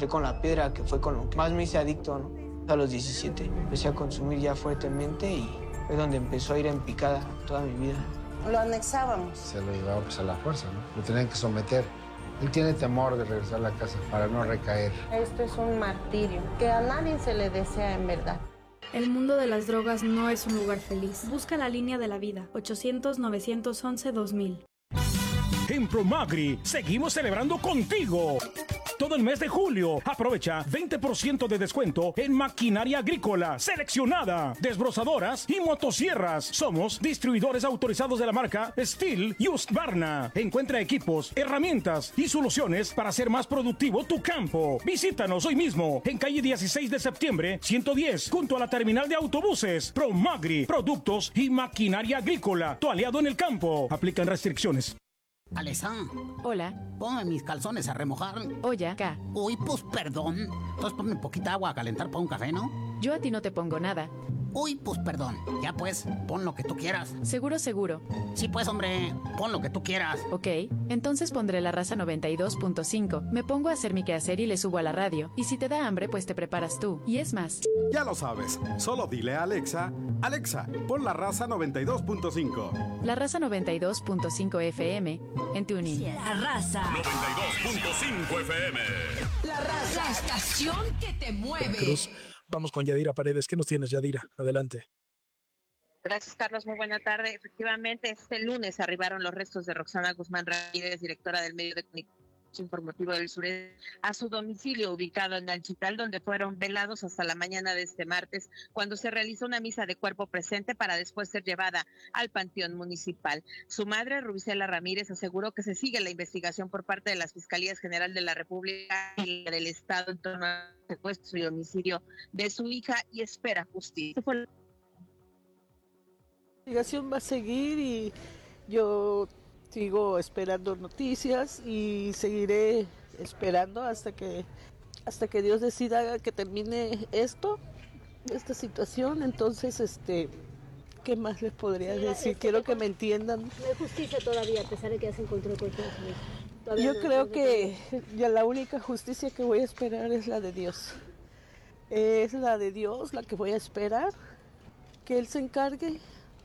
encontré con la piedra, que fue con lo que más me hice adicto, ¿no? A los 17 empecé a consumir ya fuertemente y es donde empezó a ir en picada toda mi vida. Lo anexábamos. Se lo llevaba pues a la fuerza, ¿no? Lo tenían que someter. Él tiene temor de regresar a la casa para no recaer. Esto es un martirio que a nadie se le desea en verdad. El mundo de las drogas no es un lugar feliz. Busca la línea de la vida. 800-911-2000. En Promagri seguimos celebrando contigo. Todo el mes de julio, aprovecha 20% de descuento en maquinaria agrícola seleccionada, desbrozadoras y motosierras. Somos distribuidores autorizados de la marca Steel y Husqvarna. Encuentra equipos, herramientas y soluciones para hacer más productivo tu campo. Visítanos hoy mismo en calle 16 de septiembre, 110, junto a la terminal de autobuses. Promagri, productos y maquinaria agrícola. Tu aliado en el campo. Aplican restricciones. Alessandra. Hola. Ponme mis calzones a remojar. Oye, acá. Uy, pues perdón. Entonces ponme poquita agua a calentar para un café, ¿no? Yo a ti no te pongo nada. Uy, pues perdón. Ya pues, pon lo que tú quieras. Seguro. Sí, pues hombre, pon lo que tú quieras. Ok, entonces pondré la raza 92.5. Me pongo a hacer mi quehacer y le subo a la radio. Y si te da hambre, pues te preparas tú. Y es más. Ya lo sabes. Solo dile a Alexa, Alexa, pon la raza 92.5. La raza 92.5 FM en TuneIn. La raza 92.5 FM. La raza, la estación que te mueve. Cruz. Vamos con Yadira Paredes. ¿Qué nos tienes, Yadira? Adelante. Gracias, Carlos. Muy buena tarde. Efectivamente, este lunes arribaron los restos de Roxana Guzmán Ramírez, directora del medio de comunicación informativo del Sureste, a su domicilio ubicado en Nanchital, donde fueron velados hasta la mañana de este martes, cuando se realizó una misa de cuerpo presente para después ser llevada al Panteón Municipal. Su madre, Rubicela Ramírez, aseguró que se sigue la investigación por parte de las Fiscalías General de la República y del Estado en torno al secuestro y homicidio de su hija y espera justicia. La investigación va a seguir y yo sigo esperando noticias y seguiré esperando hasta que Dios decida que termine esta situación. Entonces, ¿qué más les podría decir? Quiero que me entiendan. No hay justicia todavía, a pesar de que ya se encontró el cuerpo de su hija. Yo creo que ya la única justicia que voy a esperar es la de Dios. Es la de Dios la que voy a esperar. Que Él se encargue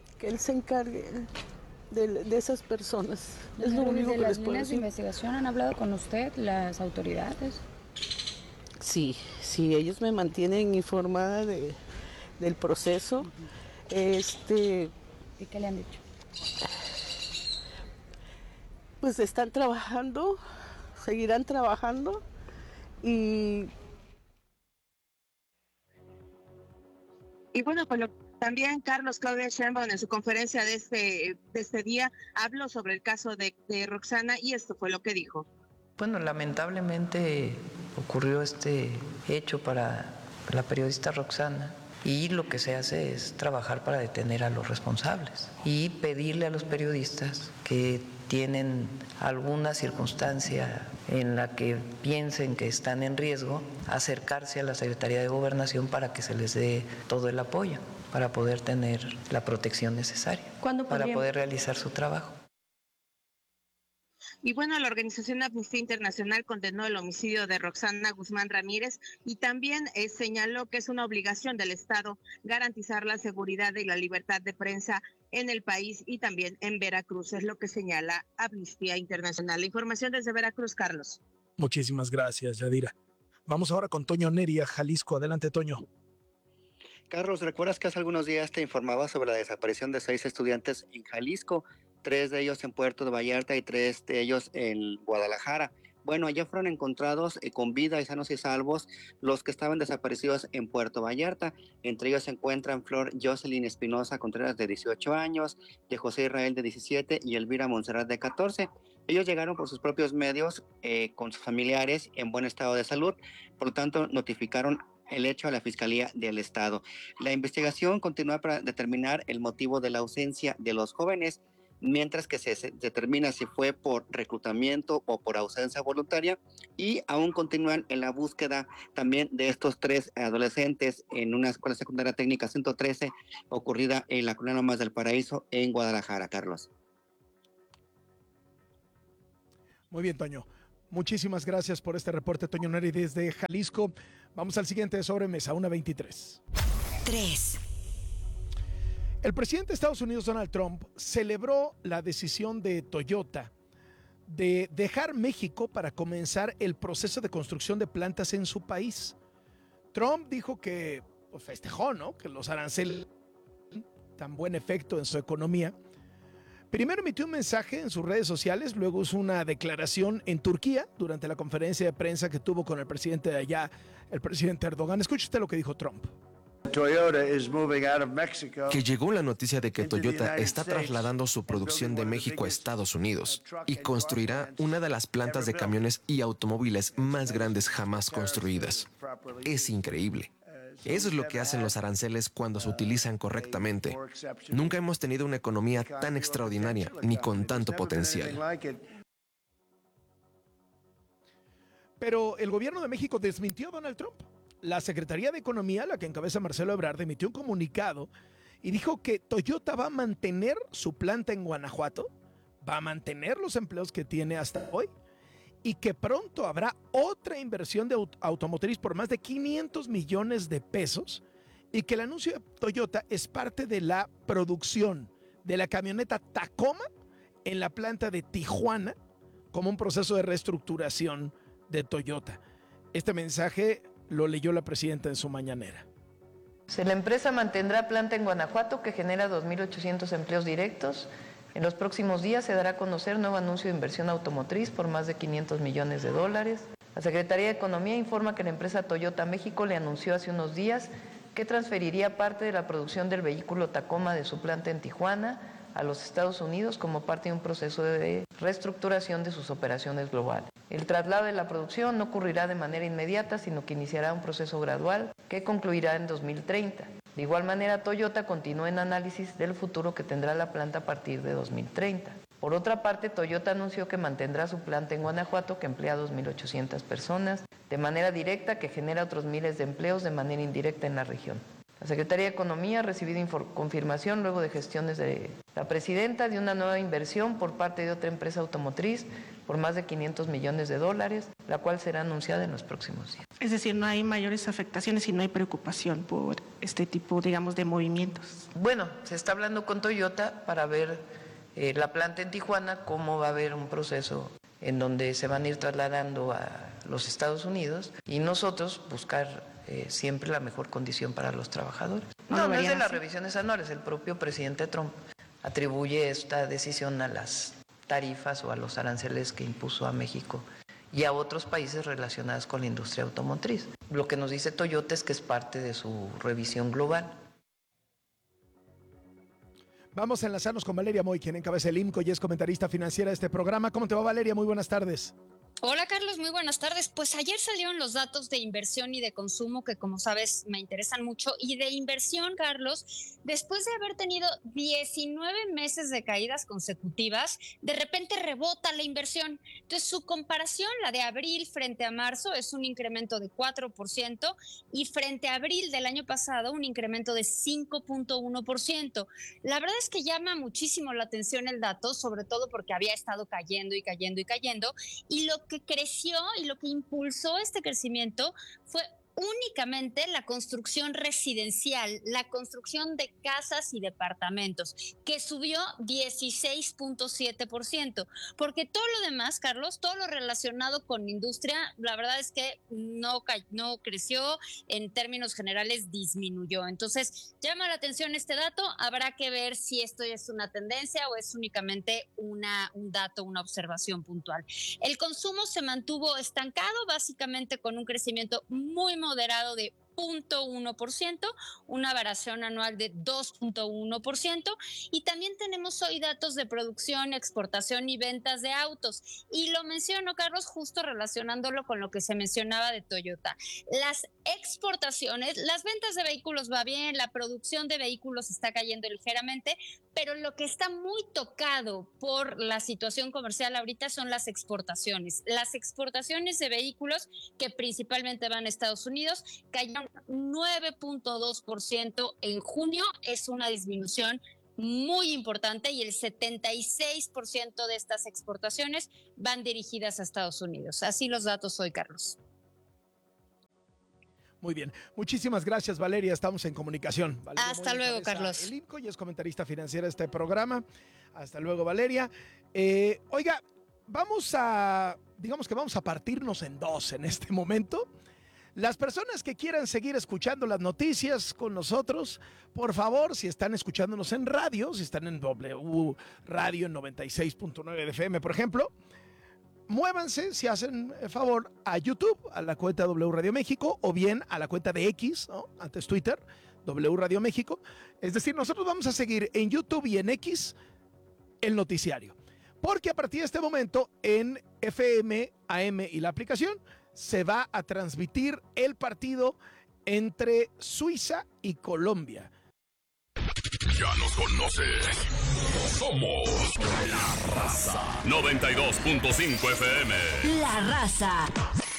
de esas personas. Es lo único que les puedo decir. ¿Las líneas de investigación han hablado con usted, las autoridades? Sí, ellos me mantienen informada del proceso. ¿Y qué le han dicho? Pues están trabajando, seguirán trabajando y bueno, pues también Carlos, Claudia Sheinbaum en su conferencia de este día habló sobre el caso de Roxana y esto fue lo que dijo. Bueno, lamentablemente ocurrió este hecho para la periodista Roxana y lo que se hace es trabajar para detener a los responsables y pedirle a los periodistas que tienen alguna circunstancia en la que piensen que están en riesgo, acercarse a la Secretaría de Gobernación para que se les dé todo el apoyo, para poder tener la protección necesaria, para poder realizar su trabajo. Y bueno, la organización Amnistía Internacional condenó el homicidio de Roxana Guzmán Ramírez y también señaló que es una obligación del Estado garantizar la seguridad y la libertad de prensa en el país y también en Veracruz, es lo que señala Amnistía Internacional. La información desde Veracruz, Carlos. Muchísimas gracias, Yadira. Vamos ahora con Toño Neri a Jalisco. Adelante, Toño. Carlos, ¿recuerdas que hace algunos días te informaba sobre la desaparición de 6 estudiantes en Jalisco? 3 de ellos en Puerto de Vallarta y 3 de ellos en Guadalajara. Bueno, allá fueron encontrados con vida y sanos y salvos los que estaban desaparecidos en Puerto Vallarta. Entre ellos se encuentran Flor Jocelyn Espinosa Contreras, de 18 años, de José Israel, de 17, y Elvira Montserrat, de 14. Ellos llegaron por sus propios medios, con sus familiares en buen estado de salud. Por lo tanto, notificaron el hecho a la Fiscalía del Estado. La investigación continúa para determinar el motivo de la ausencia de los jóvenes, mientras que se determina si fue por reclutamiento o por ausencia voluntaria, y aún continúan en la búsqueda también de estos 3 adolescentes en una escuela secundaria técnica 113 ocurrida en la colonia Lomas del Paraíso en Guadalajara, Carlos. Muy bien, Toño. Muchísimas gracias por este reporte, Toño Neri, desde Jalisco. Vamos al siguiente de sobremesa, 1:23. 3. El presidente de Estados Unidos, Donald Trump, celebró la decisión de Toyota de dejar México para comenzar el proceso de construcción de plantas en su país. Trump dijo que festejó, ¿no?, que los aranceles tan buen efecto en su economía. Primero emitió un mensaje en sus redes sociales, luego hizo una declaración en Turquía durante la conferencia de prensa que tuvo con el presidente de allá, el presidente Erdogan. Escuche usted lo que dijo Trump. Que llegó la noticia de que Toyota está trasladando su producción de México a Estados Unidos y construirá una de las plantas de camiones y automóviles más grandes jamás construidas. Es increíble. Eso es lo que hacen los aranceles cuando se utilizan correctamente. Nunca hemos tenido una economía tan extraordinaria ni con tanto potencial. Pero el gobierno de México desmintió a Donald Trump. La Secretaría de Economía, la que encabeza Marcelo Ebrard, emitió un comunicado y dijo que Toyota va a mantener su planta en Guanajuato, va a mantener los empleos que tiene hasta hoy y que pronto habrá otra inversión de automotriz por más de 500 millones de pesos y que el anuncio de Toyota es parte de la producción de la camioneta Tacoma en la planta de Tijuana como un proceso de reestructuración de Toyota. Este mensaje lo leyó la presidenta en su mañanera. La empresa mantendrá planta en Guanajuato que genera 2.800 empleos directos. En los próximos días se dará a conocer nuevo anuncio de inversión automotriz por más de 500 millones de dólares. La Secretaría de Economía informa que la empresa Toyota México le anunció hace unos días que transferiría parte de la producción del vehículo Tacoma de su planta en Tijuana a los Estados Unidos como parte de un proceso de reestructuración de sus operaciones globales. El traslado de la producción no ocurrirá de manera inmediata, sino que iniciará un proceso gradual que concluirá en 2030. De igual manera, Toyota continúa en análisis del futuro que tendrá la planta a partir de 2030. Por otra parte, Toyota anunció que mantendrá su planta en Guanajuato, que emplea a 2.800 personas de manera directa, que genera otros miles de empleos de manera indirecta en la región. La Secretaría de Economía ha recibido confirmación luego de gestiones de la presidenta de una nueva inversión por parte de otra empresa automotriz por más de 500 millones de dólares, la cual será anunciada en los próximos días. Es decir, no hay mayores afectaciones y no hay preocupación por este tipo, digamos, de movimientos. Bueno, se está hablando con Toyota para ver la planta en Tijuana, cómo va a haber un proceso en donde se van a ir trasladando a los Estados Unidos y nosotros buscar siempre la mejor condición para los trabajadores. No es de las revisiones anuales, el propio presidente Trump atribuye esta decisión a las tarifas o a los aranceles que impuso a México y a otros países relacionados con la industria automotriz. Lo que nos dice Toyota es que es parte de su revisión global. Vamos a enlazarnos con Valeria Moy, quien encabeza el IMCO y es comentarista financiera de este programa. ¿Cómo te va, Valeria? Muy buenas tardes. Hola Carlos, muy buenas tardes. Pues ayer salieron los datos de inversión y de consumo que, como sabes, me interesan mucho. Y de inversión, Carlos, después de haber tenido 19 meses de caídas consecutivas, de repente rebota la inversión. Entonces su comparación, la de abril frente a marzo, es un incremento de 4% y frente a abril del año pasado un incremento de 5.1%. La verdad es que llama muchísimo la atención el dato, sobre todo porque había estado cayendo y cayendo y cayendo, y lo que creció y lo que impulsó este crecimiento fue únicamente la construcción residencial, la construcción de casas y departamentos, que subió 16.7%, porque todo lo demás, Carlos, todo lo relacionado con industria, la verdad es que no creció, en términos generales disminuyó. Entonces, llama la atención este dato, habrá que ver si esto es una tendencia o es únicamente un dato, una observación puntual. El consumo se mantuvo estancado, básicamente con un crecimiento muy moderado de 0.1%, una variación anual de 2.1%, y también tenemos hoy datos de producción, exportación y ventas de autos. Y lo menciono, Carlos, justo relacionándolo con lo que se mencionaba de Toyota. Las exportaciones, las ventas de vehículos va bien, la producción de vehículos está cayendo ligeramente, pero lo que está muy tocado por la situación comercial ahorita son las exportaciones. Las exportaciones de vehículos, que principalmente van a Estados Unidos, cayeron 9.2% en junio, es una disminución muy importante y el 76% de estas exportaciones van dirigidas a Estados Unidos. Así los datos hoy, Carlos. Muy bien. Muchísimas gracias, Valeria. Estamos en comunicación. Valeria Hasta Moya luego, Carlos. El INCO y es comentarista financiera de este programa. Hasta luego, Valeria. Oiga, vamos a partirnos en dos en este momento. Las personas que quieran seguir escuchando las noticias con nosotros, por favor, si están escuchándonos en radio, si están en W Radio en 96.9 de FM, por ejemplo, muévanse, si hacen favor, a YouTube, a la cuenta W Radio México, o bien a la cuenta de X, ¿no? Antes Twitter, W Radio México. Es decir, nosotros vamos a seguir en YouTube y en X el noticiario. Porque a partir de este momento, en FM, AM y la aplicación, se va a transmitir el partido entre Suiza y Colombia. Ya nos conoces. Somos La Raza. 92.5 FM. La Raza.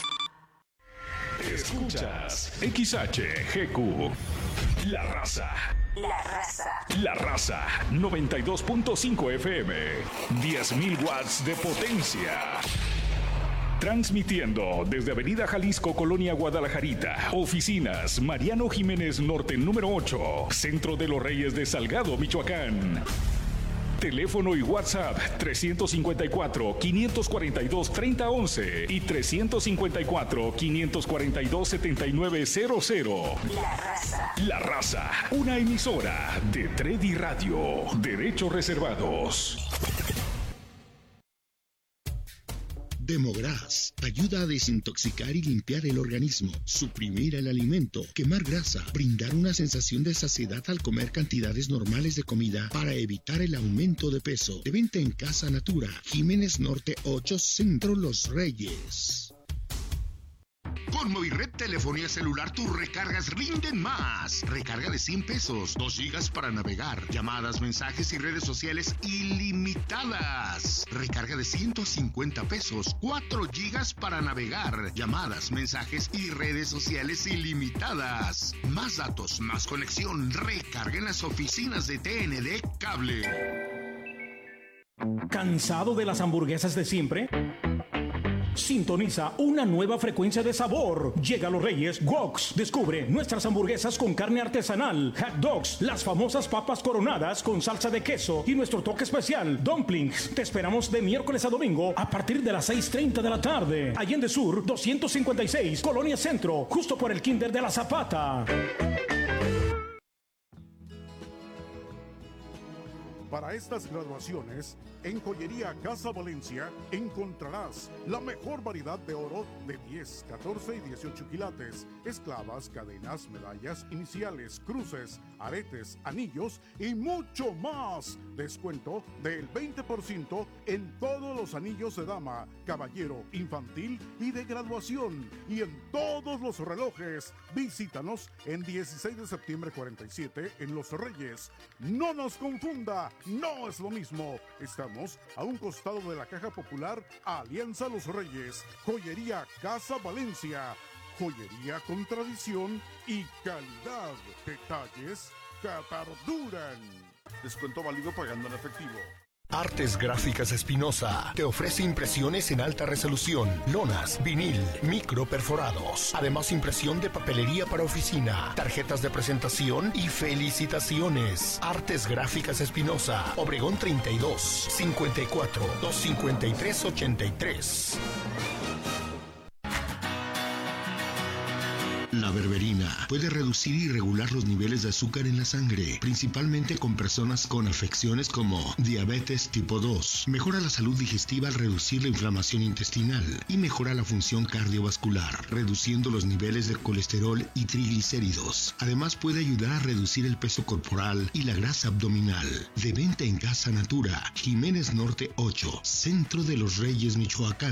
Escuchas XHGQ. La Raza. La Raza. La Raza. 92.5 FM. 10.000 watts de potencia. Transmitiendo desde Avenida Jalisco, Colonia Guadalajarita. Oficinas Mariano Jiménez Norte, número 8. Centro de los Reyes de Salgado, Michoacán. Teléfono y WhatsApp 354-542-3011 y 354-542-7900. La Raza. La Raza, una emisora de Tredi Radio. Derechos reservados. Demogras ayuda a desintoxicar y limpiar el organismo, suprimir el alimento, quemar grasa, brindar una sensación de saciedad al comer cantidades normales de comida para evitar el aumento de peso. De venta en Casa Natura, Jiménez Norte 8, Centro Los Reyes. Con Movirred Telefonía Celular tus recargas rinden más. Recarga de 100 pesos, 2 gigas para navegar, llamadas, mensajes y redes sociales ilimitadas. Recarga de 150 pesos, 4 gigas para navegar, llamadas, mensajes y redes sociales ilimitadas. Más datos, más conexión. Recarga en las oficinas de TND Cable. ¿Cansado de las hamburguesas de siempre? Sintoniza una nueva frecuencia de sabor. Llega a Los Reyes Woks. Descubre nuestras hamburguesas con carne artesanal, hot dogs, las famosas papas coronadas con salsa de queso y nuestro toque especial, dumplings. Te esperamos de miércoles a domingo a partir de las 6:30 de la tarde. Allende Sur 256, Colonia Centro, justo por el Kinder de la Zapata. Para estas graduaciones, en Joyería Casa Valencia encontrarás la mejor variedad de oro de 10, 14 y 18 quilates, esclavas, cadenas, medallas, iniciales, cruces, aretes, anillos y mucho más. Descuento del 20% en todos los anillos de dama, caballero, infantil y de graduación, y en todos los relojes. Visítanos en 16 de septiembre 47 en Los Reyes. No nos confunda, no es lo mismo. Estamos a un costado de la Caja Popular Alianza Los Reyes. Joyería Casa Valencia. Joyería con tradición y calidad. Detalles que perduran. Descuento válido pagando en efectivo. Artes Gráficas Espinosa te ofrece impresiones en alta resolución, lonas, vinil, micro perforados, además impresión de papelería para oficina, tarjetas de presentación y felicitaciones. Artes Gráficas Espinosa, Obregón 32, 54, 253, 83. La berberina puede reducir y regular los niveles de azúcar en la sangre, principalmente con personas con afecciones como diabetes tipo 2. Mejora la salud digestiva al reducir la inflamación intestinal y mejora la función cardiovascular, reduciendo los niveles de colesterol y triglicéridos. Además puede ayudar a reducir el peso corporal y la grasa abdominal. De venta en Casa Natura, Jiménez Norte 8, Centro de los Reyes, Michoacán.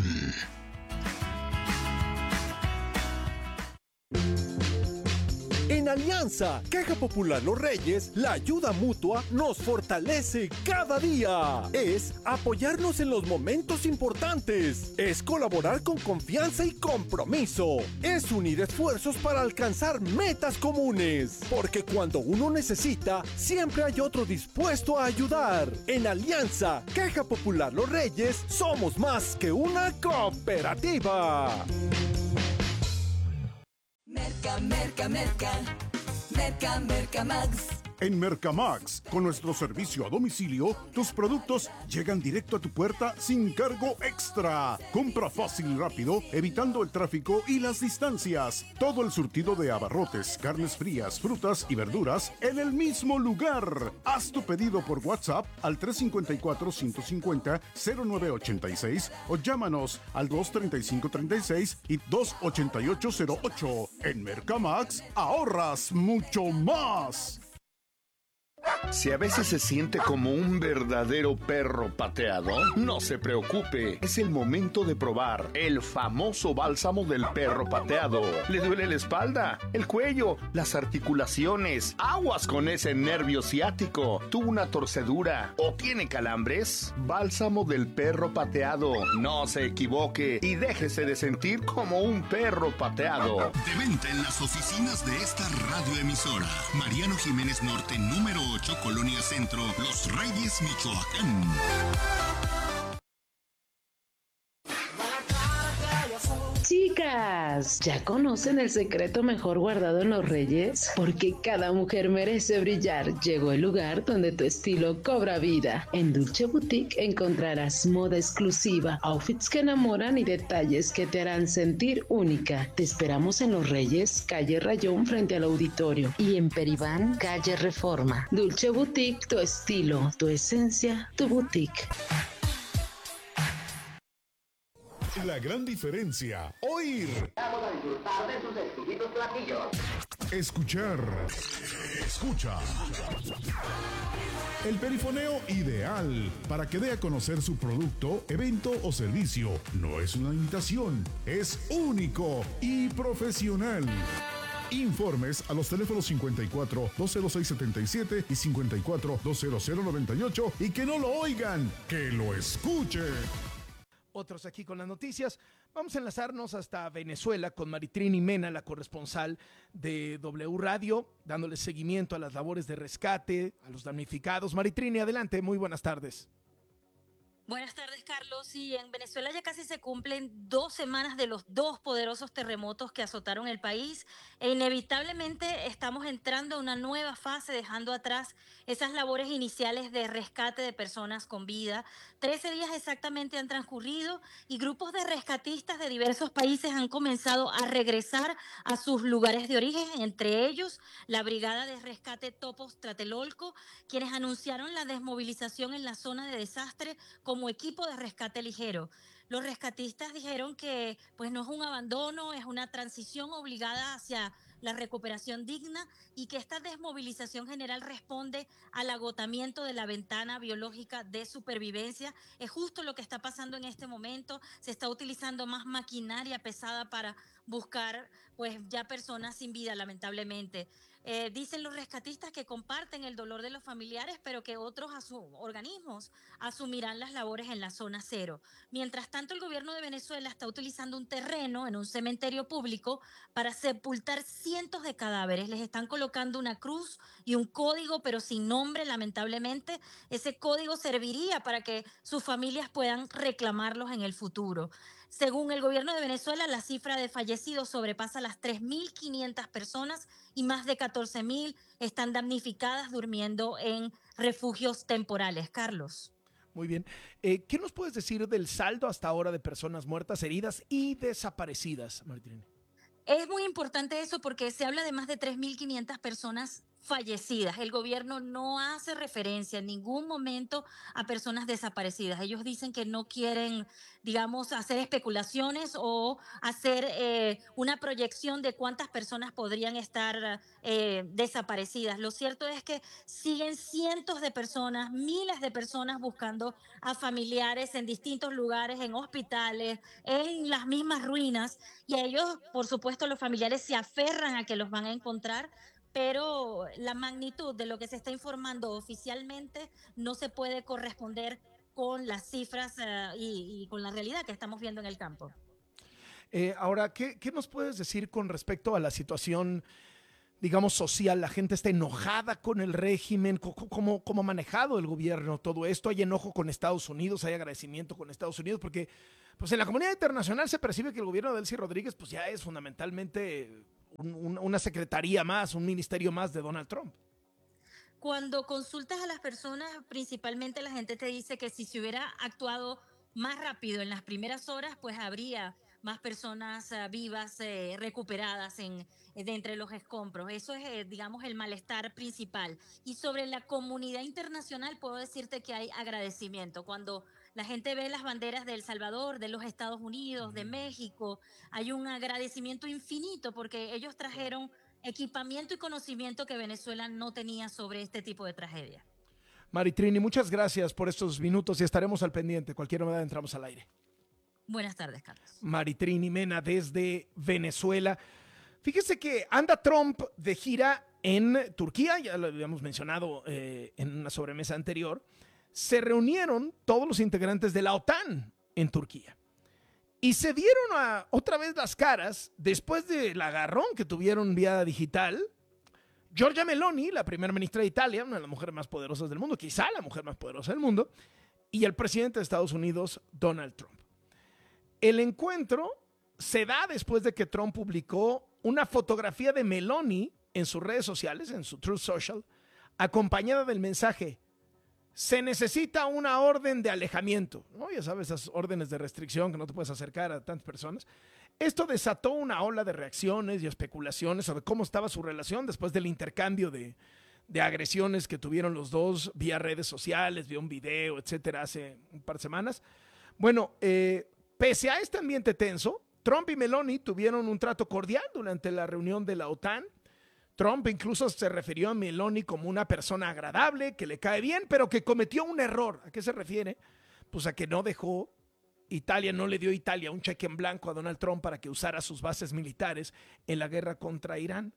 En Alianza, Caja Popular Los Reyes, la ayuda mutua nos fortalece cada día. Es apoyarnos en los momentos importantes. Es colaborar con confianza y compromiso. Es unir esfuerzos para alcanzar metas comunes. Porque cuando uno necesita, siempre hay otro dispuesto a ayudar. En Alianza, Caja Popular Los Reyes, somos más que una cooperativa. Merca Max. En Mercamax, con nuestro servicio a domicilio, tus productos llegan directo a tu puerta sin cargo extra. Compra fácil y rápido, evitando el tráfico y las distancias. Todo el surtido de abarrotes, carnes frías, frutas y verduras en el mismo lugar. Haz tu pedido por WhatsApp al 354-150-0986 o llámanos al 235-36 y 288-08. En Mercamax, ahorras mucho más. Si a veces se siente como un verdadero perro pateado, no se preocupe. Es el momento de probar el famoso bálsamo del perro pateado. ¿Le duele la espalda, el cuello, las articulaciones? Aguas con ese nervio ciático. ¿Tuvo una torcedura o tiene calambres? Bálsamo del perro pateado. No se equivoque y déjese de sentir como un perro pateado. De venta en las oficinas de esta radioemisora. Mariano Jiménez Norte, número 8, Colonia Centro, Los Reyes, Michoacán. Chicas, ¿ya conocen el secreto mejor guardado en Los Reyes? Porque cada mujer merece brillar. Llegó el lugar donde tu estilo cobra vida. En Dulce Boutique encontrarás moda exclusiva, outfits que enamoran y detalles que te harán sentir única. Te esperamos en Los Reyes, calle Rayón frente al auditorio, y en Peribán, calle Reforma. Dulce Boutique, tu estilo, tu esencia, tu boutique. La gran diferencia. Oír. Vamos a disfrutar de sus exquisitos platillos. Escuchar. Escucha. El perifoneo ideal para que dé a conocer su producto, evento o servicio. No es una imitación, es único y profesional. Informes a los teléfonos 54-206-77 y 54-200-98 y que no lo oigan, que lo escuchen. Otros aquí con las noticias. Vamos a enlazarnos hasta Venezuela con Maritrini Mena, la corresponsal de W Radio, dándole seguimiento a las labores de rescate, a los damnificados. Maritrini, adelante, muy buenas tardes. Buenas tardes, Carlos. Y en Venezuela ya casi se cumplen 2 semanas de los 2 poderosos terremotos que azotaron el país e inevitablemente estamos entrando a una nueva fase, dejando atrás esas labores iniciales de rescate de personas con vida. 13 días exactamente han transcurrido y grupos de rescatistas de diversos países han comenzado a regresar a sus lugares de origen, entre ellos la Brigada de Rescate Topos Tlatelolco, quienes anunciaron la desmovilización en la zona de desastre como equipo de rescate ligero. Los rescatistas dijeron que pues no es un abandono, es una transición obligada hacia la recuperación digna y que esta desmovilización general responde al agotamiento de la ventana biológica de supervivencia. Es justo lo que está pasando en este momento. Se está utilizando más maquinaria pesada para buscar pues ya personas sin vida, lamentablemente. Dicen los rescatistas que comparten el dolor de los familiares, pero que otros organismos asumirán las labores en la zona cero. Mientras tanto, el gobierno de Venezuela está utilizando un terreno en un cementerio público para sepultar cientos de cadáveres. Les están colocando una cruz y un código, pero sin nombre, lamentablemente. Ese código serviría para que sus familias puedan reclamarlos en el futuro. Según el gobierno de Venezuela, la cifra de fallecidos sobrepasa las 3.500 personas y más de 14.000 están damnificadas durmiendo en refugios temporales. Carlos. Muy bien. ¿Qué nos puedes decir del saldo hasta ahora de personas muertas, heridas y desaparecidas, Martín? Es muy importante eso porque se habla de más de 3.500 personas fallecidas. El gobierno no hace referencia en ningún momento a personas desaparecidas. Ellos dicen que no quieren, digamos, hacer especulaciones o hacer una proyección de cuántas personas podrían estar desaparecidas. Lo cierto es que siguen cientos de personas, miles de personas buscando a familiares en distintos lugares, en hospitales, en las mismas ruinas, y ellos, por supuesto, los familiares se aferran a que los van a encontrar, pero la magnitud de lo que se está informando oficialmente no se puede corresponder con las cifras y con la realidad que estamos viendo en el campo. Ahora, ¿qué nos puedes decir con respecto a la situación, digamos, social? La gente está enojada con el régimen. ¿Cómo ha manejado el gobierno todo esto? ¿Hay enojo con Estados Unidos? ¿Hay agradecimiento con Estados Unidos? Porque pues en la comunidad internacional se percibe que el gobierno de Delcy Rodríguez pues ya es fundamentalmente una secretaría más, un ministerio más de Donald Trump. Cuando consultas a las personas, principalmente la gente te dice que si se hubiera actuado más rápido en las primeras horas, pues habría más personas vivas recuperadas de entre los escombros. Eso es, digamos, el malestar principal. Y sobre la comunidad internacional puedo decirte que hay agradecimiento. Cuando la gente ve las banderas de El Salvador, de los Estados Unidos, de México, hay un agradecimiento infinito porque ellos trajeron equipamiento y conocimiento que Venezuela no tenía sobre este tipo de tragedia. Maritrini, muchas gracias por estos minutos y estaremos al pendiente. Cualquier novedad entramos al aire. Buenas tardes, Carlos. Maritrini Mena desde Venezuela. Fíjese que anda Trump de gira en Turquía, ya lo habíamos mencionado en una sobremesa anterior. Se reunieron todos los integrantes de la OTAN en Turquía y se dieron otra vez las caras después del agarrón que tuvieron vía digital. Giorgia Meloni, la primera ministra de Italia, una de las mujeres más poderosas del mundo, quizá la mujer más poderosa del mundo, y el presidente de Estados Unidos, Donald Trump. El encuentro se da después de que Trump publicó una fotografía de Meloni en sus redes sociales, en su Truth Social, acompañada del mensaje: se necesita una orden de alejamiento, ¿no? Ya sabes, esas órdenes de restricción que no te puedes acercar a tantas personas. Esto desató una ola de reacciones y especulaciones sobre cómo estaba su relación después del intercambio de agresiones que tuvieron los dos vía redes sociales, vía un video, etcétera, hace un par de semanas. Bueno, pese a este ambiente tenso, Trump y Meloni tuvieron un trato cordial durante la reunión de la OTAN. Trump incluso se refirió a Meloni como una persona agradable, que le cae bien, pero que cometió un error. ¿A qué se refiere? Pues a que no dejó Italia, no le dio Italia un cheque en blanco a Donald Trump para que usara sus bases militares en la guerra contra Irán.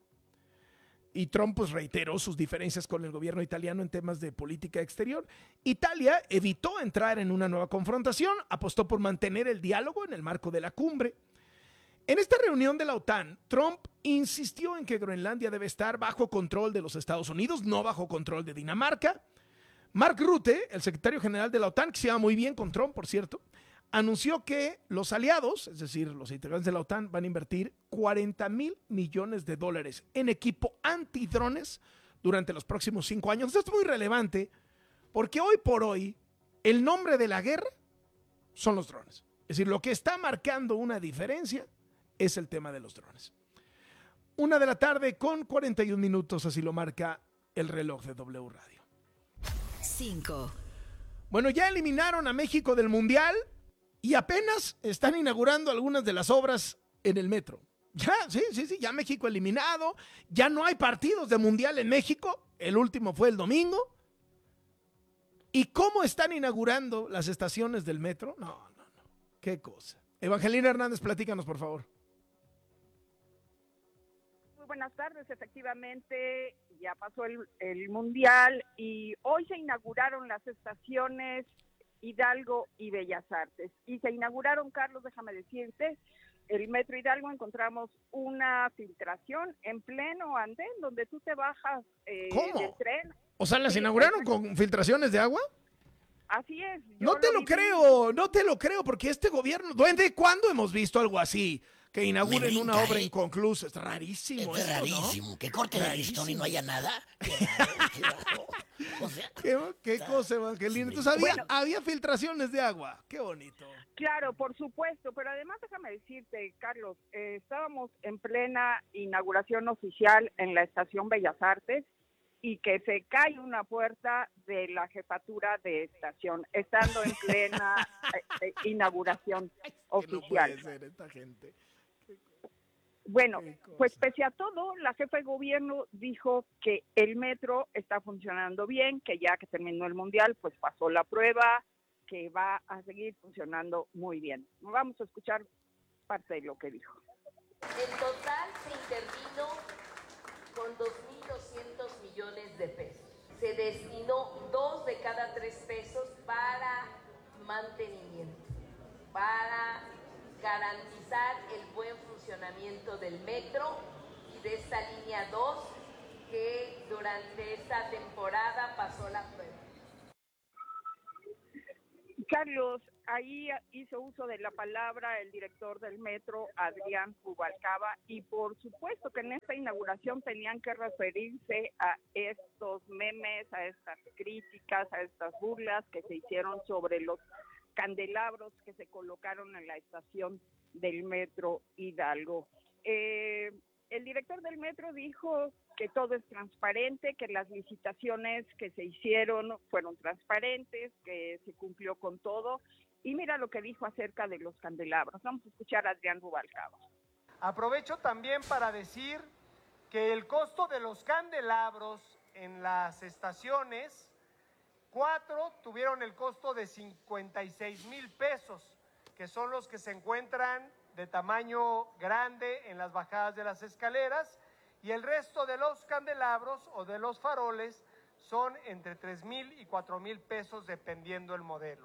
Y Trump pues reiteró sus diferencias con el gobierno italiano en temas de política exterior. Italia evitó entrar en una nueva confrontación, apostó por mantener el diálogo en el marco de la cumbre. En esta reunión de la OTAN, Trump insistió en que Groenlandia debe estar bajo control de los Estados Unidos, no bajo control de Dinamarca. Mark Rutte, el secretario general de la OTAN, que se lleva muy bien con Trump, por cierto, anunció que los aliados, es decir, los integrantes de la OTAN, van a invertir $40,000 millones en equipo antidrones durante los próximos 5 años. Esto es muy relevante porque hoy por hoy el nombre de la guerra son los drones. Es decir, lo que está marcando una diferencia es el tema de los drones. 1:41 p.m, así lo marca el reloj de W Radio. 5. Bueno, ya eliminaron a México del Mundial y apenas están inaugurando algunas de las obras en el metro. Ya, sí, ya México eliminado, ya no hay partidos de Mundial en México, el último fue el domingo. ¿Y cómo están inaugurando las estaciones del metro? No, qué cosa. Evangelina Hernández, platícanos, por favor. Buenas tardes, efectivamente ya pasó el Mundial y hoy se inauguraron las estaciones Hidalgo y Bellas Artes. Y se inauguraron, Carlos, déjame decirte, el Metro Hidalgo encontramos una filtración en pleno andén donde tú te bajas del tren. O sea, ¿las inauguraron con filtraciones de agua? Así es. No te lo creo, porque este gobierno, ¿cuándo hemos visto algo así? Que inauguren una obra inconclusa. Es rarísimo. Es rarísimo. ¿No? Que corten el listón y no haya nada. O sea, ¿Qué cosa, Evangelina? Entonces había filtraciones de agua. Qué bonito. Claro, por supuesto. Pero además déjame decirte, Carlos, estábamos en plena inauguración oficial en la Estación Bellas Artes y que se cae una puerta de la jefatura de estación, estando en plena inauguración oficial. No puede ser esta gente. Bueno, pues pese a todo, la jefa de gobierno dijo que el metro está funcionando bien, que ya que terminó el Mundial, pues pasó la prueba, que va a seguir funcionando muy bien. Vamos a escuchar parte de lo que dijo. En total se intervino con 2.200 millones de pesos. Se destinó 2 de cada 3 pesos para mantenimiento, para garantizar el buen funcionamiento del metro y de esta línea 2 que durante esta temporada pasó la prueba. Carlos, ahí hizo uso de la palabra el director del metro, Adrián Rubalcaba, y por supuesto que en esta inauguración tenían que referirse a estos memes, a estas críticas, a estas burlas que se hicieron sobre los candelabros que se colocaron en la estación del metro Hidalgo. El director del metro dijo que todo es transparente, que las licitaciones que se hicieron fueron transparentes, que se cumplió con todo. Y mira lo que dijo acerca de los candelabros. Vamos a escuchar a Adrián Rubalcaba. Aprovecho también para decir que el costo de los candelabros en las estaciones, 4 tuvieron el costo de 56,000 pesos, que son los que se encuentran de tamaño grande en las bajadas de las escaleras, y el resto de los candelabros o de los faroles son entre 3,000 y 4,000 pesos dependiendo el modelo.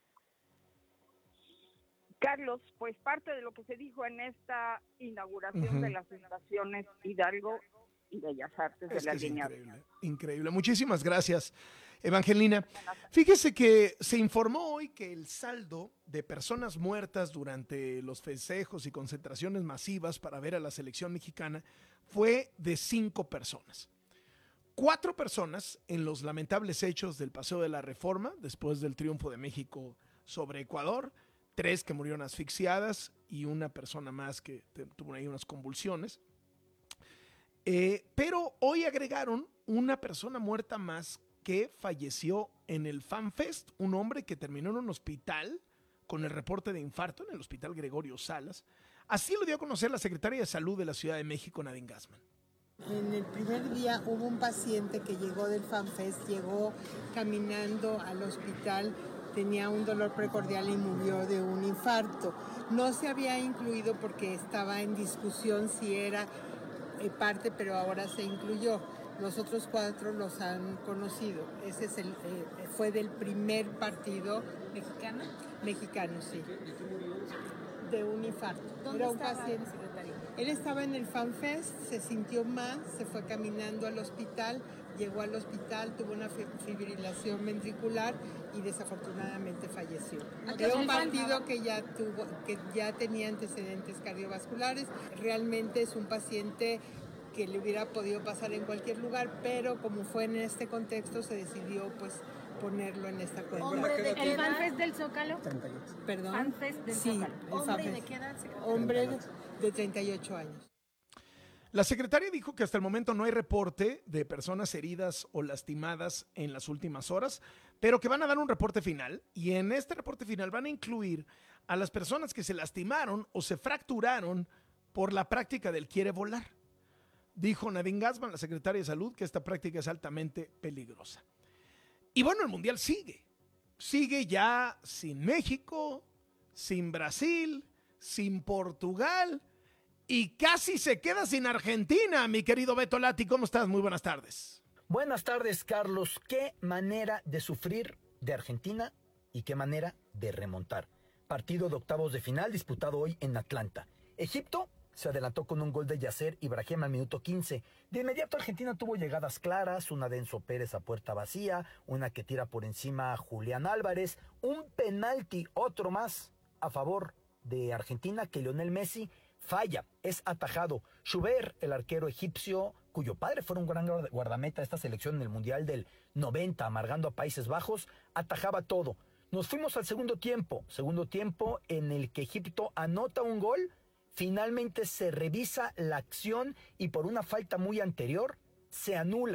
Carlos, pues parte de lo que se dijo en esta inauguración de las estaciones Hidalgo y Bellas Artes de la línea. Increíble. Muchísimas gracias, Evangelina. Fíjese que se informó hoy que el saldo de personas muertas durante los festejos y concentraciones masivas para ver a la selección mexicana fue de 5 personas. 4 personas en los lamentables hechos del Paseo de la Reforma, después del triunfo de México sobre Ecuador, 3 que murieron asfixiadas y una persona más que tuvo ahí unas convulsiones. Pero hoy agregaron una persona muerta más que falleció en el FanFest, un hombre que terminó en un hospital con el reporte de infarto en el Hospital Gregorio Salas. Así lo dio a conocer la secretaria de Salud de la Ciudad de México, Nadine Gassman. En el primer día hubo un paciente que llegó del FanFest, llegó caminando al hospital, tenía un dolor precordial y murió de un infarto. No se había incluido porque estaba en discusión si era parte, pero ahora se incluyó. Los otros 4 los han conocido. Ese es fue del primer partido. ¿Mexicano? Mexicano, sí. De un infarto. ¿Dónde era un estaba, paciente. secretaria? Él estaba en el FanFest, se sintió mal, se fue caminando al hospital, llegó al hospital, tuvo una fibrilación ventricular y desafortunadamente falleció. Era un partido que ya tenía antecedentes cardiovasculares. Realmente es un paciente que le hubiera podido pasar en cualquier lugar, pero como fue en este contexto se decidió pues ponerlo en esta cuenta. ¿Hombre de qué edad? ¿El FanFest del Zócalo? 38. ¿Perdón? ¿FanFest del sí, Zócalo? ¿Hombre de qué edad? Hombre de 38 años. La secretaria dijo que hasta el momento no hay reporte de personas heridas o lastimadas en las últimas horas, pero que van a dar un reporte final y en este reporte final van a incluir a las personas que se lastimaron o se fracturaron por la práctica del quiere volar. Dijo Nadine Gassman, la secretaria de Salud, que esta práctica es altamente peligrosa. Y bueno, el Mundial sigue. Sigue ya sin México, sin Brasil, sin Portugal y casi se queda sin Argentina. Mi querido Beto Lati, ¿cómo estás? Muy buenas tardes. Buenas tardes, Carlos. Qué manera de sufrir de Argentina y qué manera de remontar. Partido de octavos de final disputado hoy en Atlanta. Egipto se adelantó con un gol de Yasser Ibrahim al minuto 15. De inmediato Argentina tuvo llegadas claras, una de Enzo Pérez a puerta vacía, una que tira por encima a Julián Álvarez, un penalti, otro más a favor de Argentina que Lionel Messi falla, es atajado. Schubert, el arquero egipcio, cuyo padre fue un gran guardameta de esta selección en el Mundial del 90, amargando a Países Bajos, atajaba todo. Nos fuimos al segundo tiempo en el que Egipto anota un gol. Finalmente se revisa la acción y por una falta muy anterior se anula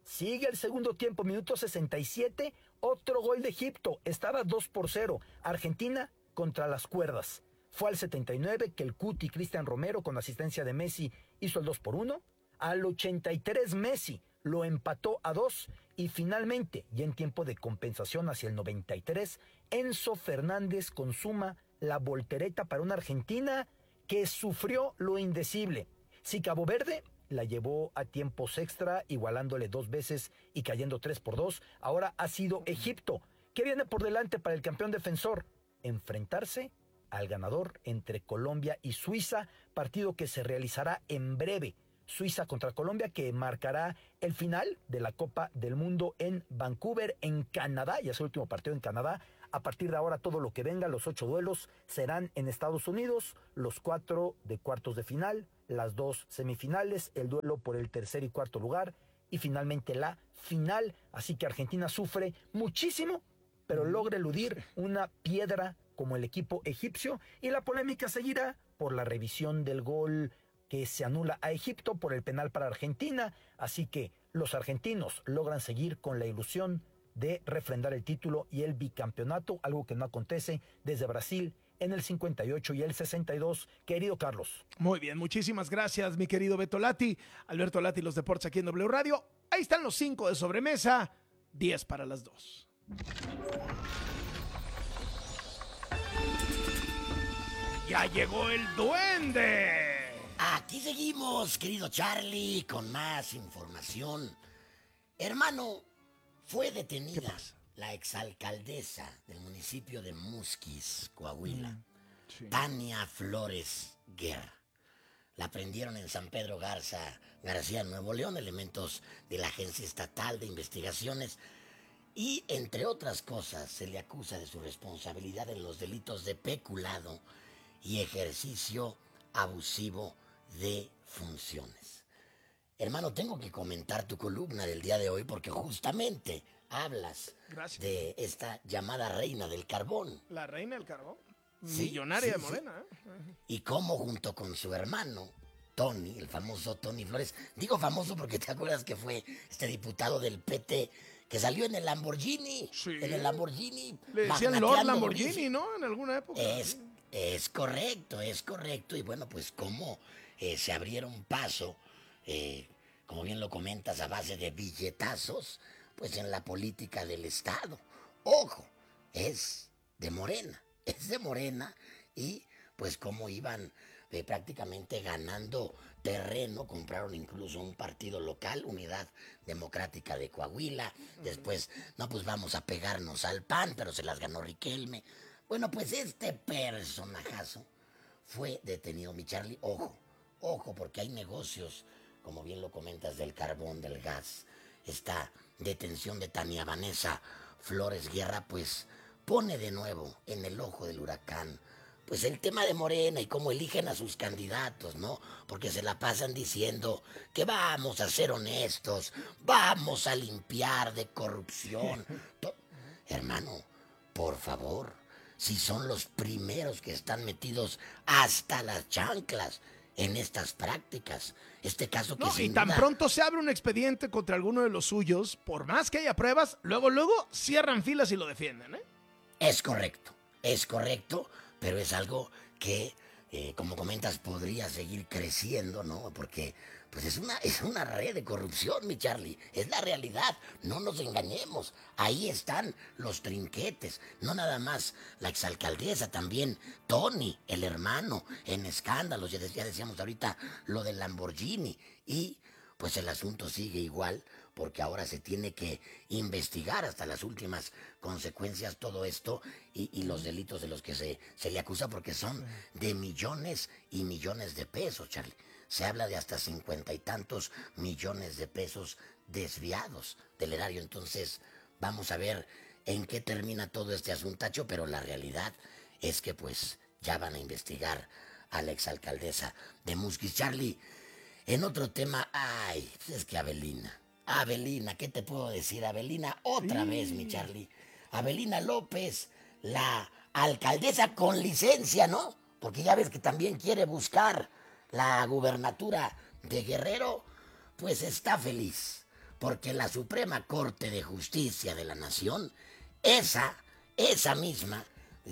Sigue el segundo tiempo, minuto 67, otro gol de Egipto. Estaba 2-0. Argentina contra las cuerdas. Fue al 79 que el Cuti Cristian Romero, con asistencia de Messi, hizo el 2-1. Al 83 Messi lo empató a 2. Y finalmente, ya en tiempo de compensación hacia el 93, Enzo Fernández consuma la voltereta para una Argentina que sufrió lo indecible. Si Cabo Verde la llevó a tiempos extra, igualándole 2 veces y cayendo 3-2. Ahora ha sido Egipto. ¿Qué viene por delante para el campeón defensor? Enfrentarse al ganador entre Colombia y Suiza, partido que se realizará en breve. Suiza contra Colombia, que marcará el final de la Copa del Mundo en Vancouver, en Canadá. Ya es el último partido en Canadá. A partir de ahora, todo lo que venga, los 8 duelos, serán en Estados Unidos, los 4 de cuartos de final, las 2 semifinales, el duelo por el tercer y cuarto lugar, y finalmente la final. Así que Argentina sufre muchísimo, pero logra eludir una piedra como el equipo egipcio, y la polémica seguirá por la revisión del gol que se anula a Egipto por el penal para Argentina. Así que los argentinos logran seguir con la ilusión de refrendar el título y el bicampeonato, algo que no acontece desde Brasil en el 58 y el 62. Querido Carlos. Muy bien, muchísimas gracias, mi querido Beto Lati. Alberto Lati, los deportes aquí en W Radio. Ahí están los 5 de sobremesa, 10 para las 2. ¡Ya llegó el duende! Aquí seguimos, querido Charlie, con más información. Hermano, fue detenida la exalcaldesa del municipio de Musquis, Coahuila, Tania Flores Guerra. La prendieron en San Pedro García, Nuevo León, elementos de la Agencia Estatal de Investigaciones. Y, entre otras cosas, se le acusa de su responsabilidad en los delitos de peculado y ejercicio abusivo de funciones. Hermano, tengo que comentar tu columna del día de hoy porque justamente hablas de esta llamada reina del carbón. La reina del carbón. Sí, millonaria sí, de Morena. Sí. Y cómo junto con su hermano, Tony, el famoso Tony Flores, digo famoso porque te acuerdas que fue este diputado del PT que salió en el Lamborghini. Sí. En el Lamborghini. Le decían Lord Lamborghini, ¿no? En alguna época. Es correcto, es correcto. Y bueno, pues cómo se abrieron paso, como bien lo comentas, a base de billetazos, pues en la política del Estado. Ojo, es de Morena y pues cómo iban prácticamente ganando terreno, compraron incluso un partido local, Unidad Democrática de Coahuila, después, no, pues vamos a pegarnos al PAN, pero se las ganó Riquelme. Bueno, pues este personajazo fue detenido, mi Charlie. Ojo, porque hay negocios, como bien lo comentas, del carbón, del gas. Esta detención de Tania Vanessa Flores Guerra, pues pone de nuevo en el ojo del huracán pues el tema de Morena y cómo eligen a sus candidatos, ¿no? Porque se la pasan diciendo que vamos a ser honestos, vamos a limpiar de corrupción. Hermano, por favor, si son los primeros que están metidos hasta las chanclas en estas prácticas. Este caso que y tan pronto se abre un expediente contra alguno de los suyos, por más que haya pruebas, luego cierran filas y lo defienden, ¿eh? Es correcto, pero es algo que, como comentas, podría seguir creciendo, ¿no? Porque pues es una red de corrupción, mi Charlie. Es la realidad, no nos engañemos. Ahí están los trinquetes. No nada más la exalcaldesa, también Tony, el hermano, en escándalos. Ya decíamos ahorita lo del Lamborghini. Y pues el asunto sigue igual, porque ahora se tiene que investigar hasta las últimas consecuencias todo esto y los delitos de los que se le acusa, porque son de millones y millones de pesos, Charlie. Se habla de hasta 50 y tantos millones de pesos desviados del erario. Entonces, vamos a ver en qué termina todo este asuntacho, pero la realidad es que pues ya van a investigar a la exalcaldesa de Musquis. Charlie, en otro tema, es que Avelina, ¿qué te puedo decir? Avelina, otra vez, mi Charlie. Avelina López, la alcaldesa con licencia, ¿no? Porque ya ves que también quiere buscar la gubernatura de Guerrero, pues está feliz, porque la Suprema Corte de Justicia de la Nación, esa misma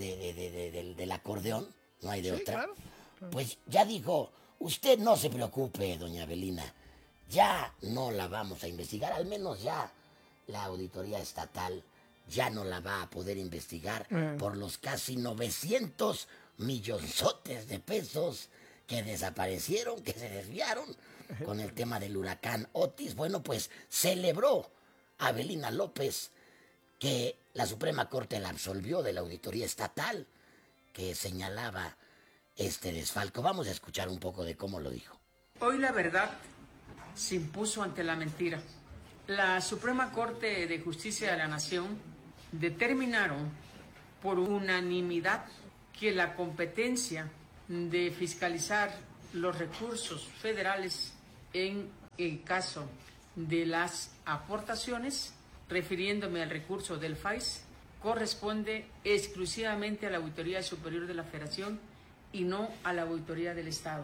del acordeón, no hay de otra, claro. Pues ya dijo, usted no se preocupe, doña Avelina, ya no la vamos a investigar, al menos ya la auditoría estatal ya no la va a poder investigar por los casi 900 millonzotes de pesos que desaparecieron, que se desviaron con el tema del huracán Otis. Bueno, pues celebró Avelina López que la Suprema Corte la absolvió de la auditoría estatal que señalaba este desfalco. Vamos a escuchar un poco de cómo lo dijo. Hoy la verdad se impuso ante la mentira. La Suprema Corte de Justicia de la Nación determinaron por unanimidad que la competencia de fiscalizar los recursos federales en el caso de las aportaciones, refiriéndome al recurso del FAIS, corresponde exclusivamente a la Auditoría Superior de la Federación y no a la Auditoría del Estado.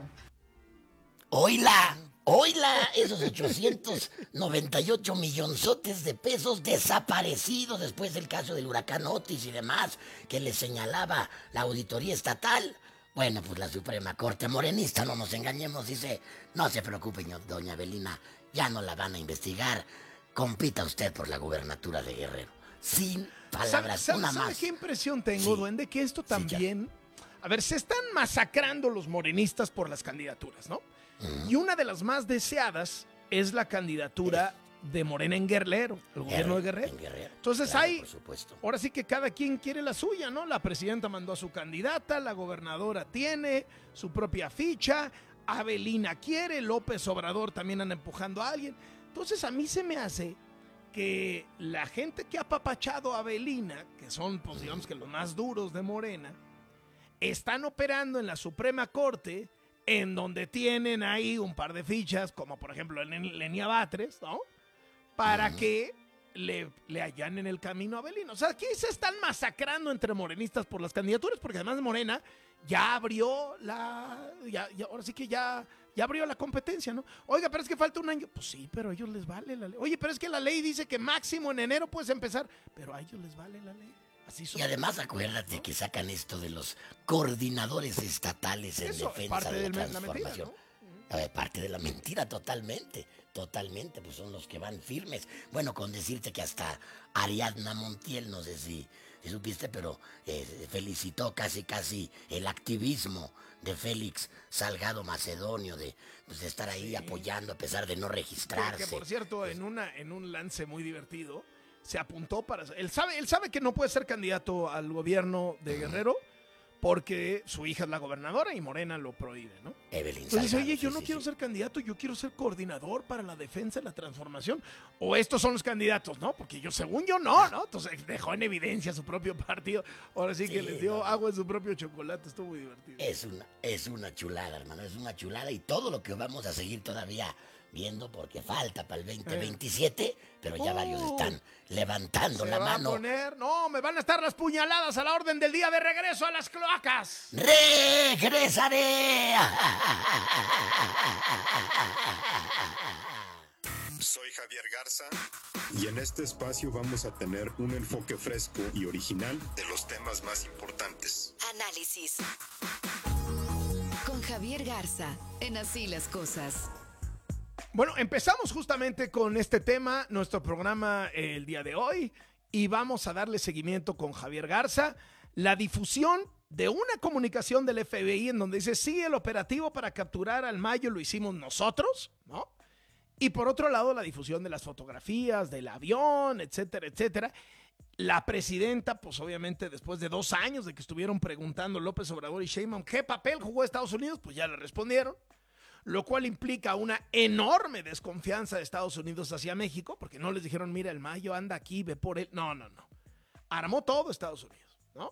¡Oíla! Esos 898 millonzotes de pesos desaparecidos después del caso del huracán Otis y demás que le señalaba la auditoría estatal. Bueno, pues la Suprema Corte morenista, no nos engañemos, dice, no se preocupe, doña Avelina, ya no la van a investigar. Compita usted por la gubernatura de Guerrero. Sin palabras, una más. ¿Sabe qué impresión tengo, Duende? Que esto también... A ver, se están masacrando los morenistas por las candidaturas, ¿no? Y una de las más deseadas es la candidatura de Morena en Guerrero, el gobierno de Guerrero. Entonces claro, hay, ahora sí que cada quien quiere la suya, ¿no? La presidenta mandó a su candidata, la gobernadora tiene su propia ficha, Avelina quiere, López Obrador también anda empujando a alguien. Entonces a mí se me hace que la gente que ha apapachado a Avelina, que son, pues digamos que los más duros de Morena, están operando en la Suprema Corte, en donde tienen ahí un par de fichas, como por ejemplo Lenia Batres, ¿no? Para que le allanen el camino a Avelina. O sea, aquí se están masacrando entre morenistas por las candidaturas, porque además Morena ya abrió ahora sí que ya abrió la competencia, ¿no? Oiga, pero es que falta un año. Pues sí, pero a ellos les vale la ley. Oye, pero es que la ley dice que máximo en enero puedes empezar, pero a ellos les vale la ley. Y además acuérdate que sacan esto de los coordinadores estatales en defensa de la transformación. Parte de la mentira, totalmente, pues son los que van firmes. Bueno, con decirte que hasta Ariadna Montiel, no sé si supiste, pero felicitó casi el activismo de Félix Salgado Macedonio, de estar ahí apoyando a pesar de no registrarse. Que por cierto, en un lance muy divertido, se apuntó para... Él sabe que no puede ser candidato al gobierno de Guerrero porque su hija es la gobernadora y Morena lo prohíbe, ¿no? Evelyn Entonces, Salgado, oye, yo no quiero ser candidato, yo quiero ser coordinador para la defensa de la transformación. O estos son los candidatos, ¿no? Porque según yo, no. Entonces dejó en evidencia su propio partido. Ahora sí que les dio agua en su propio chocolate. Estuvo muy divertido. Es una chulada, hermano. Es una chulada y todo lo que vamos a seguir todavía viendo porque falta para el 2027, pero ya varios están levantando la mano. Me van a estar las puñaladas a la orden del día de regreso a las cloacas. ¡Regresaré! Soy Javier Garza y en este espacio vamos a tener un enfoque fresco y original de los temas más importantes. Análisis con Javier Garza en Así las Cosas. Bueno, empezamos justamente con este tema, nuestro programa el día de hoy, y vamos a darle seguimiento con Javier Garza, la difusión de una comunicación del FBI en donde dice, sí, el operativo para capturar al Mayo lo hicimos nosotros, ¿no? Y por otro lado, la difusión de las fotografías del avión, etcétera, etcétera. La presidenta, pues obviamente después de 2 años de que estuvieron preguntando López Obrador y Sheinbaum qué papel jugó Estados Unidos, pues ya le respondieron. Lo cual implica una enorme desconfianza de Estados Unidos hacia México, porque no les dijeron, mira, el Mayo anda aquí, ve por él. No. Armó todo Estados Unidos, ¿no?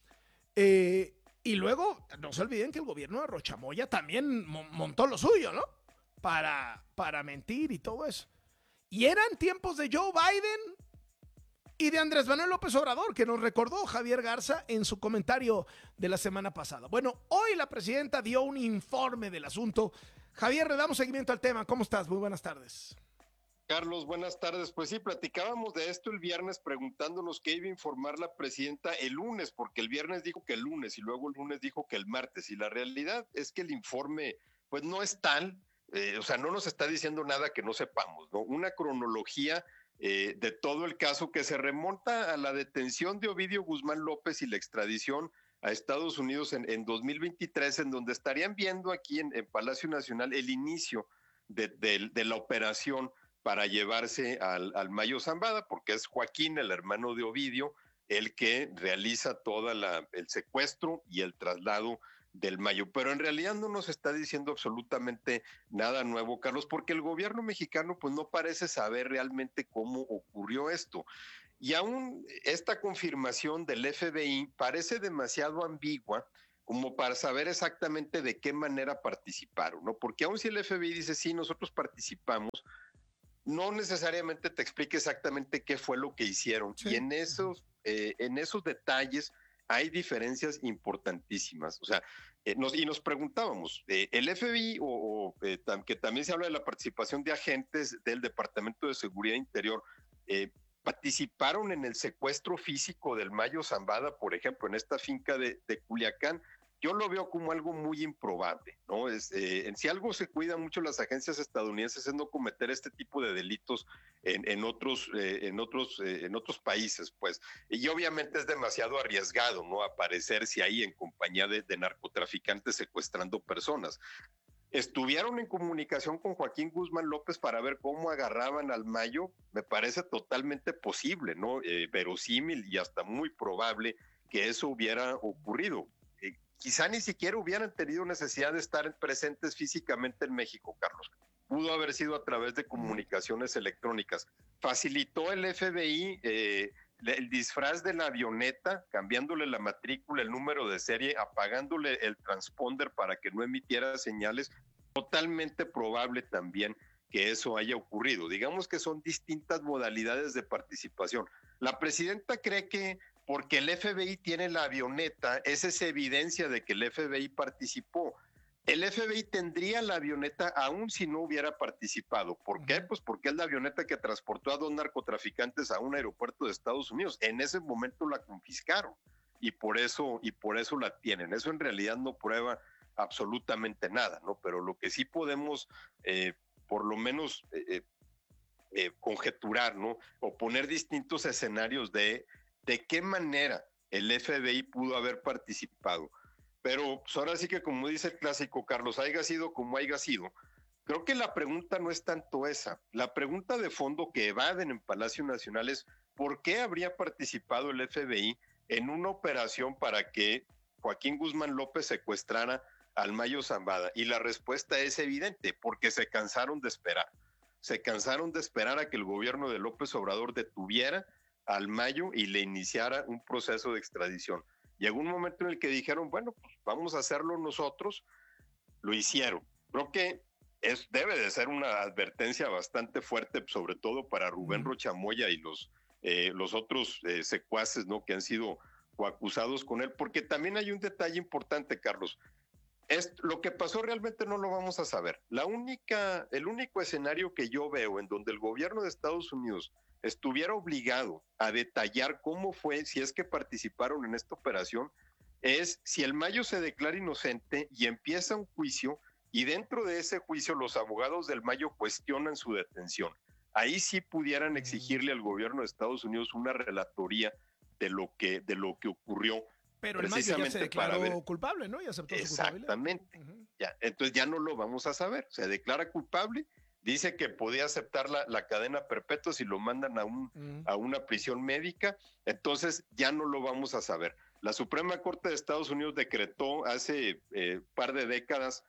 Y luego, no se olviden que el gobierno de Rochamoya también montó lo suyo, ¿no? Para mentir y todo eso. Y eran tiempos de Joe Biden y de Andrés Manuel López Obrador, que nos recordó Javier Garza en su comentario de la semana pasada. Bueno, hoy la presidenta dio un informe del asunto. Javier, le damos seguimiento al tema. ¿Cómo estás? Muy buenas tardes. Carlos, buenas tardes. Pues sí, platicábamos de esto el viernes preguntándonos qué iba a informar la presidenta el lunes, porque el viernes dijo que el lunes y luego el lunes dijo que el martes. Y la realidad es que el informe, pues no es tal, o sea, no nos está diciendo nada que no sepamos, ¿no? Una cronología de todo el caso que se remonta a la detención de Ovidio Guzmán López y la extradición a Estados Unidos en 2023, en donde estarían viendo aquí en Palacio Nacional el inicio de la operación para llevarse al Mayo Zambada, porque es Joaquín, el hermano de Ovidio, el que realiza todo el secuestro y el traslado del Mayo. Pero en realidad no nos está diciendo absolutamente nada nuevo, Carlos, porque el gobierno mexicano pues no parece saber realmente cómo ocurrió esto. Y aún esta confirmación del FBI parece demasiado ambigua como para saber exactamente de qué manera participaron, ¿no? Porque aún si el FBI dice, sí, nosotros participamos, no necesariamente te explica exactamente qué fue lo que hicieron. Sí. Y en esos detalles hay diferencias importantísimas. O sea, nos preguntábamos, el FBI, que también se habla de la participación de agentes del Departamento de Seguridad Interior, participaron en el secuestro físico del Mayo Zambada, por ejemplo, en esta finca de Culiacán. Yo lo veo como algo muy improbable, ¿no? Si algo se cuida mucho las agencias estadounidenses es no cometer este tipo de delitos en otros países, pues. Y obviamente es demasiado arriesgado, ¿no? Aparecerse ahí en compañía de narcotraficantes secuestrando personas. Estuvieron en comunicación con Joaquín Guzmán López para ver cómo agarraban al Mayo. Me parece totalmente posible, ¿no? Verosímil y hasta muy probable que eso hubiera ocurrido. Quizá ni siquiera hubieran tenido necesidad de estar presentes físicamente en México, Carlos. Pudo haber sido a través de comunicaciones electrónicas. Facilitó el FBI el disfraz de la avioneta, cambiándole la matrícula, el número de serie, apagándole el transponder para que no emitiera señales. Totalmente probable también que eso haya ocurrido. Digamos que son distintas modalidades de participación. La presidenta cree que porque el FBI tiene la avioneta, esa es evidencia de que el FBI participó. El FBI tendría la avioneta aún si no hubiera participado. ¿Por qué? Pues porque es la avioneta que transportó a 2 narcotraficantes a un aeropuerto de Estados Unidos. En ese momento la confiscaron y por eso la tienen. Eso en realidad no prueba absolutamente nada, ¿no? Pero lo que sí podemos, por lo menos, conjeturar, ¿no? O poner distintos escenarios de qué manera el FBI pudo haber participado. Pero pues ahora sí que, como dice el clásico, Carlos, haya sido como haya sido, creo que la pregunta no es tanto esa. La pregunta de fondo que evaden en Palacio Nacional es ¿por qué habría participado el FBI en una operación para que Joaquín Guzmán López secuestrara al Mayo Zambada? Y la respuesta es evidente, porque se cansaron de esperar. Se cansaron de esperar a que el gobierno de López Obrador detuviera al Mayo y le iniciara un proceso de extradición. Llegó un momento en el que dijeron, bueno, pues vamos a hacerlo nosotros. Lo hicieron. Creo que debe de ser una advertencia bastante fuerte, sobre todo para Rubén Rocha Moya y los otros secuaces, ¿no?, que han sido coacusados con él, porque también hay un detalle importante, Carlos. Lo que pasó realmente no lo vamos a saber. El único escenario que yo veo en donde el gobierno de Estados Unidos estuviera obligado a detallar cómo fue, si es que participaron en esta operación, es si el Mayo se declara inocente y empieza un juicio, y dentro de ese juicio los abogados del Mayo cuestionan su detención. Ahí sí pudieran exigirle al gobierno de Estados Unidos una relatoría de lo que ocurrió. Pero el Mayo ya se declaró culpable, ¿no? Y aceptó su culpabilidad. Exactamente. Ya, entonces ya no lo vamos a saber. Se declara culpable. Dice que podía aceptar la cadena perpetua si lo mandan a una prisión médica, entonces ya no lo vamos a saber. La Suprema Corte de Estados Unidos decretó hace par de décadas,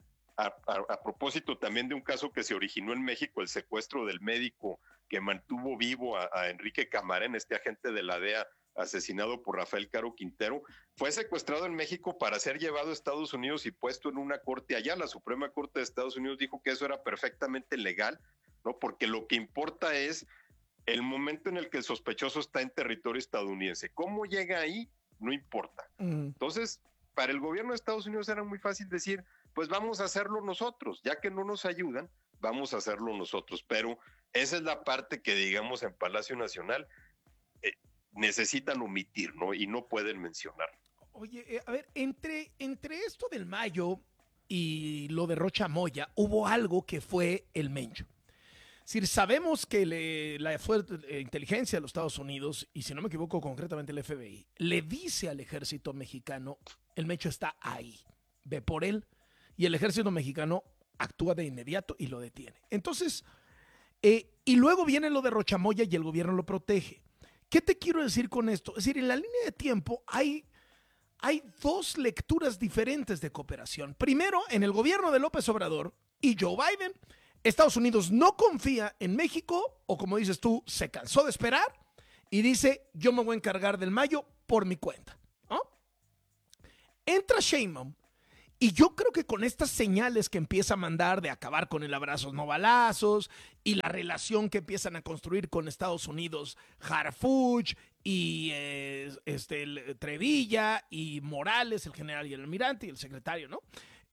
a propósito también de un caso que se originó en México, el secuestro del médico que mantuvo vivo a Enrique Camarena, este agente de la DEA asesinado por Rafael Caro Quintero, fue secuestrado en México para ser llevado a Estados Unidos y puesto en una corte allá. La Suprema Corte de Estados Unidos dijo que eso era perfectamente legal, ¿no? Porque lo que importa es el momento en el que el sospechoso está en territorio estadounidense. ¿Cómo llega ahí? No importa. Entonces, para el gobierno de Estados Unidos era muy fácil decir, pues vamos a hacerlo nosotros, ya que no nos ayudan, vamos a hacerlo nosotros, pero esa es la parte que, digamos, en Palacio Nacional necesitan omitir, ¿no? Y no pueden mencionar. Oye, a ver, entre esto del Mayo y lo de Rocha Moya, hubo algo que fue el Mencho. Es decir, sabemos que la inteligencia de los Estados Unidos, y si no me equivoco concretamente el FBI, le dice al ejército mexicano, el Mencho está ahí, ve por él, y el ejército mexicano actúa de inmediato y lo detiene. Entonces, y luego viene lo de Rocha Moya y el gobierno lo protege. ¿Qué te quiero decir con esto? Es decir, en la línea de tiempo hay dos lecturas diferentes de cooperación. Primero, en el gobierno de López Obrador y Joe Biden, Estados Unidos no confía en México, o como dices tú, se cansó de esperar y dice, yo me voy a encargar del Mayo por mi cuenta, ¿no? Entra Sheinbaum y yo creo que con estas señales que empieza a mandar de acabar con el abrazos no balazos y la relación que empiezan a construir con Estados Unidos, Harfuch y Trevilla y Morales, el general y el almirante y el secretario, ¿no?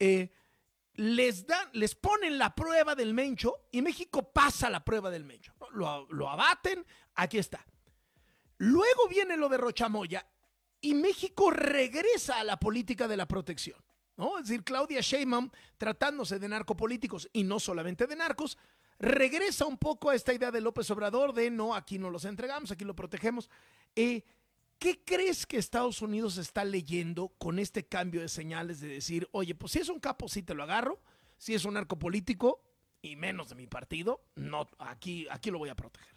Les ponen la prueba del Mencho y México pasa la prueba del Mencho, ¿no? Lo abaten, aquí está. Luego viene lo de Rocha Moya y México regresa a la política de la protección, ¿no? Es decir, Claudia Sheinbaum, tratándose de narcopolíticos y no solamente de narcos, regresa un poco a esta idea de López Obrador de no, aquí no los entregamos, aquí lo protegemos. ¿Qué crees que Estados Unidos está leyendo con este cambio de señales de decir, oye, pues si es un capo sí te lo agarro, si es un narcopolítico y menos de mi partido, no, aquí lo voy a proteger?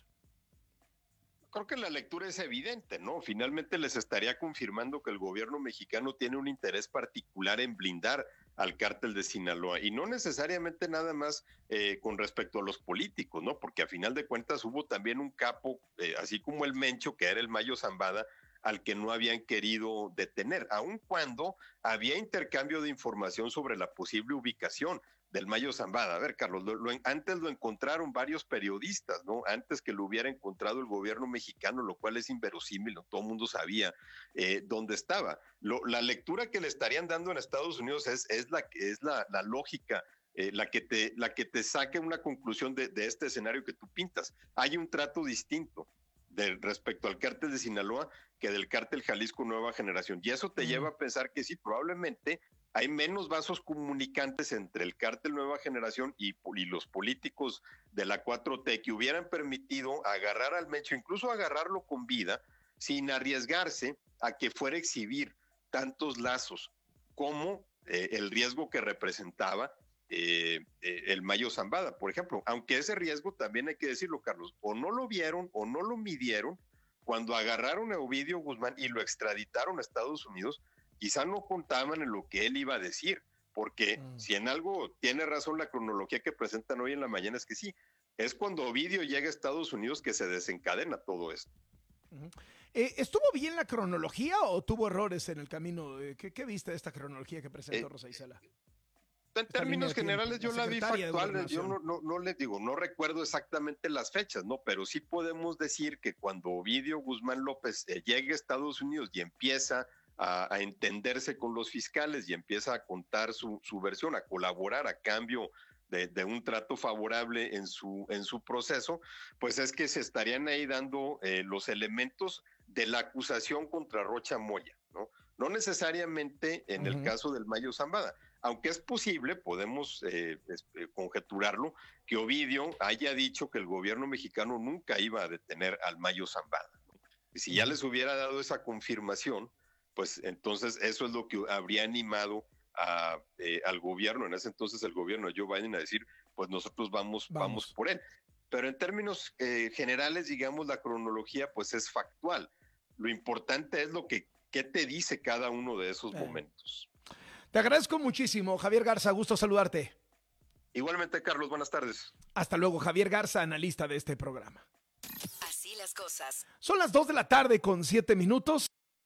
Creo que la lectura es evidente, ¿no? Finalmente les estaría confirmando que el gobierno mexicano tiene un interés particular en blindar al cártel de Sinaloa, y no necesariamente nada más con respecto a los políticos, ¿no? Porque a final de cuentas hubo también un capo, así como el Mencho, que era el Mayo Zambada, al que no habían querido detener, aun cuando había intercambio de información sobre la posible ubicación del Mayo Zambada. A ver, Carlos, antes lo encontraron varios periodistas, ¿no? Antes que lo hubiera encontrado el gobierno mexicano, lo cual es inverosímil, ¿no? Todo el mundo sabía dónde estaba. La lectura que le estarían dando en Estados Unidos es la lógica, la que te saque una conclusión de este escenario que tú pintas. Hay un trato distinto respecto al cártel de Sinaloa que del cártel Jalisco Nueva Generación, y eso te lleva a pensar que sí, probablemente hay menos vasos comunicantes entre el cártel Nueva Generación y los políticos de la 4T que hubieran permitido agarrar al Mencho, incluso agarrarlo con vida, sin arriesgarse a que fuera a exhibir tantos lazos como el riesgo que representaba el Mayo Zambada, por ejemplo. Aunque ese riesgo también hay que decirlo, Carlos, o no lo vieron o no lo midieron cuando agarraron a Ovidio Guzmán y lo extraditaron a Estados Unidos. Quizá no contaban en lo que él iba a decir, porque si en algo tiene razón la cronología que presentan hoy en la mañana, es que sí, es cuando Ovidio llega a Estados Unidos que se desencadena todo esto. ¿Estuvo bien la cronología o tuvo errores en el camino? ¿Qué viste de esta cronología que presentó Rosa Isela? En términos generales yo la vi factual, yo no les digo, no recuerdo exactamente las fechas, ¿no? Pero sí podemos decir que cuando Ovidio Guzmán López llega a Estados Unidos y empieza a entenderse con los fiscales y empieza a contar su versión, a colaborar a cambio de un trato favorable en su proceso, pues es que se estarían ahí dando los elementos de la acusación contra Rocha Moya, ¿no? No necesariamente en el caso del Mayo Zambada, aunque es posible, podemos conjeturarlo, que Ovidio haya dicho que el gobierno mexicano nunca iba a detener al Mayo Zambada, ¿no? Y si ya les hubiera dado esa confirmación, pues entonces eso es lo que habría animado al gobierno, en ese entonces el gobierno de Joe Biden, a decir, pues nosotros vamos por él. Pero en términos generales, digamos, la cronología pues es factual. Lo importante es qué te dice cada uno de esos momentos. Te agradezco muchísimo, Javier Garza, gusto saludarte. Igualmente, Carlos, buenas tardes. Hasta luego, Javier Garza, analista de este programa. Así las cosas. Son las 2:07 p.m.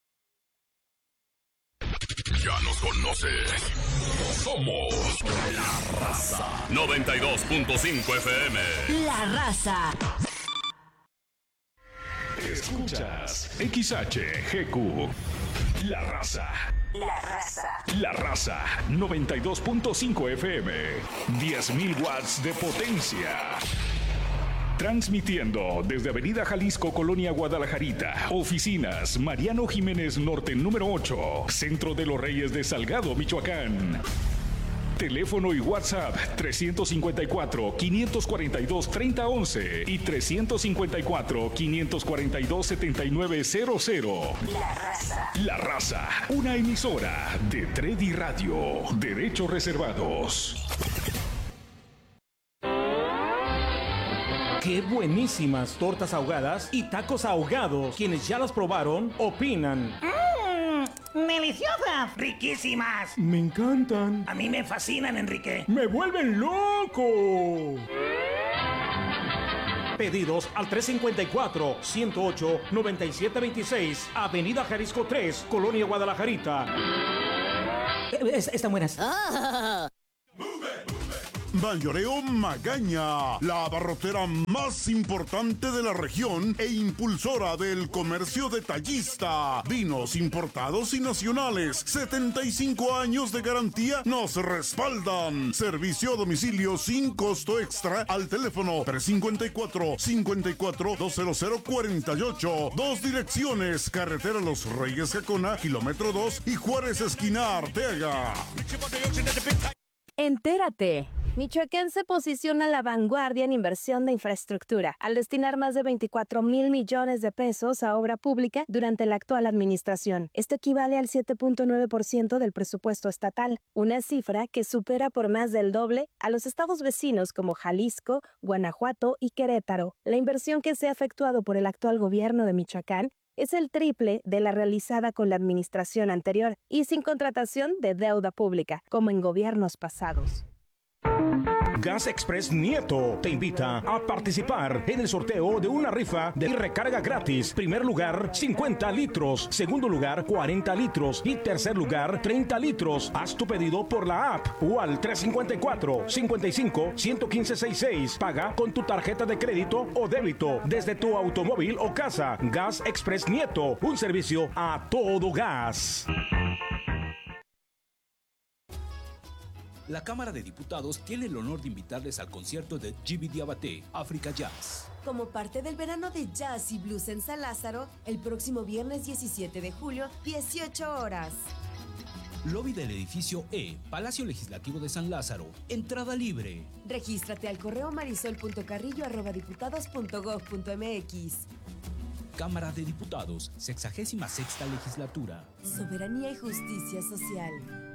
Ya nos conoces. Somos La Raza. 92.5 FM. La Raza. Escuchas XHGQ. La Raza. La Raza. La Raza, 92.5 FM, 10.000 watts de potencia. Transmitiendo desde Avenida Jalisco, Colonia Guadalajarita. Oficinas Mariano Jiménez Norte, número 8, Centro de los Reyes de Salgado, Michoacán. Teléfono y WhatsApp 354-542-3011 y 354-542-7900. La Raza. La Raza, una emisora de Tredi Radio. Derechos reservados. ¡Qué buenísimas tortas ahogadas y tacos ahogados! Quienes ya las probaron, opinan. ¡Deliciosas! ¡Riquísimas! Me encantan. A mí me fascinan, Enrique. ¡Me vuelven loco! Pedidos al 354-108-9726, Avenida Jalisco 3, Colonia Guadalajarita. Están buenas. Mayoreo Magaña, la abarrotera más importante de la región e impulsora del comercio detallista. Vinos importados y nacionales, 75 años de garantía nos respaldan. Servicio a domicilio sin costo extra al teléfono 354-54-20048. Dos direcciones, carretera Los Reyes Jacona, kilómetro 2 y Juárez esquina Arteaga. Entérate. Michoacán se posiciona a la vanguardia en inversión de infraestructura, al destinar más de 24,000 millones de pesos a obra pública durante la actual administración. Esto equivale al 7.9% del presupuesto estatal, una cifra que supera por más del doble a los estados vecinos como Jalisco, Guanajuato y Querétaro. La inversión que se ha efectuado por el actual gobierno de Michoacán es el triple de la realizada con la administración anterior y sin contratación de deuda pública, como en gobiernos pasados. Gas Express Nieto te invita a participar en el sorteo de una rifa de recarga gratis. Primer lugar, 50 litros. Segundo lugar, 40 litros. Y tercer lugar, 30 litros. Haz tu pedido por la app o al 354-55-11566. Paga con tu tarjeta de crédito o débito desde tu automóvil o casa. Gas Express Nieto, un servicio a todo gas. La Cámara de Diputados tiene el honor de invitarles al concierto de Gibi Diabaté, África Jazz. Como parte del verano de jazz y blues en San Lázaro, el próximo viernes 17 de julio, 18 horas. Lobby del edificio E, Palacio Legislativo de San Lázaro. Entrada libre. Regístrate al correo marisol.carrillo@diputados.gov.mx. Cámara de Diputados, 66ª legislatura. Soberanía y justicia social.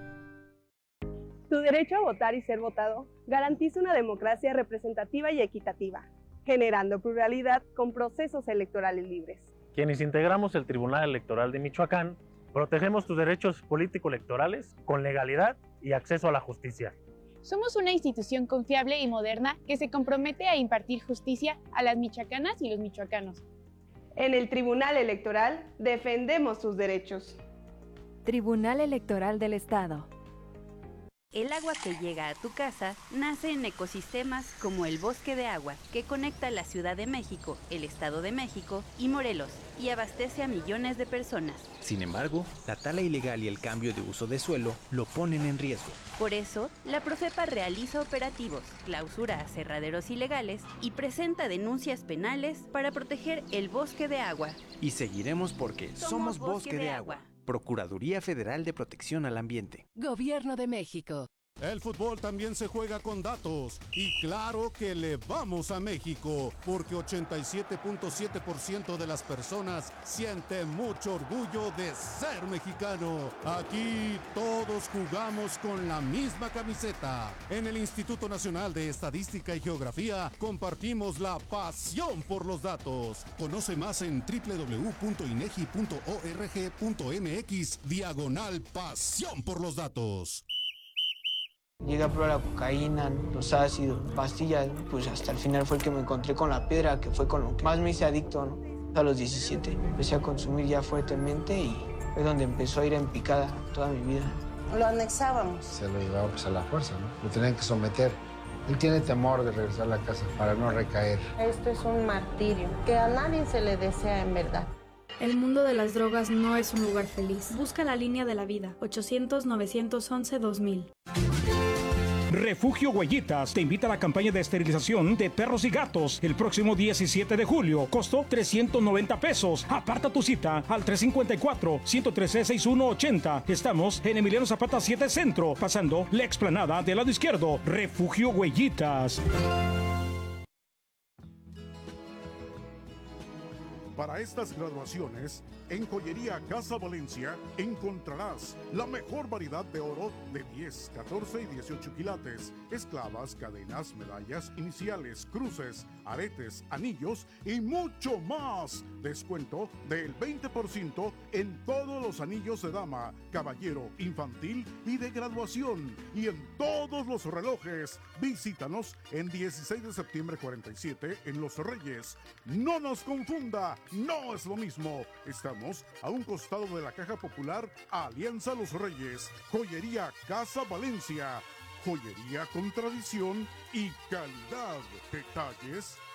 Tu derecho a votar y ser votado garantiza una democracia representativa y equitativa, generando pluralidad con procesos electorales libres. Quienes integramos el Tribunal Electoral de Michoacán, protegemos tus derechos político-electorales con legalidad y acceso a la justicia. Somos una institución confiable y moderna que se compromete a impartir justicia a las michoacanas y los michoacanos. En el Tribunal Electoral defendemos tus derechos. Tribunal Electoral del Estado. El agua que llega a tu casa nace en ecosistemas como el Bosque de Agua, que conecta la Ciudad de México, el Estado de México y Morelos, y abastece a millones de personas. Sin embargo, la tala ilegal y el cambio de uso de suelo lo ponen en riesgo. Por eso, la Profepa realiza operativos, clausura aserraderos ilegales y presenta denuncias penales para proteger el Bosque de Agua. Y seguiremos porque somos Bosque de Agua. Procuraduría Federal de Protección al Ambiente. Gobierno de México. El fútbol también se juega con datos y claro que le vamos a México porque 87.7% de las personas sienten mucho orgullo de ser mexicano. Aquí todos jugamos con la misma camiseta. En el Instituto Nacional de Estadística y Geografía compartimos la pasión por los datos. Conoce más en www.inegi.org.mx/pasión por los datos. Llegué a probar la cocaína, los ácidos, pastillas, pues hasta el final fue el que me encontré con la piedra, que fue con lo que más me hice adicto, ¿no? A los 17 empecé a consumir ya fuertemente y fue donde empezó a ir en picada toda mi vida. Lo anexábamos. Se lo llevaba pues a la fuerza, ¿no? Lo tenían que someter. Él tiene temor de regresar a la casa para no recaer. Esto es un martirio que a nadie se le desea en verdad. El mundo de las drogas no es un lugar feliz. Busca la línea de la vida. 800-911-2000. Refugio Huellitas te invita a la campaña de esterilización de perros y gatos el próximo 17 de julio. Costo 390 pesos. Aparta tu cita al 354-113-6180. Estamos en Emiliano Zapata 7 Centro, pasando la explanada del lado izquierdo. Refugio Huellitas. Para estas graduaciones, en Joyería Casa Valencia encontrarás la mejor variedad de oro de 10, 14 y 18 quilates, esclavas, cadenas, medallas, iniciales, cruces, aretes, anillos y mucho más. Descuento del 20% en todos los anillos de dama, caballero, infantil y de graduación, y en todos los relojes. Visítanos en 16 de septiembre 47 en Los Reyes. No nos confunda, no es lo mismo. Estamos a un costado de la Caja Popular Alianza Los Reyes. Joyería Casa Valencia. Joyería con tradición y calidad. Detalles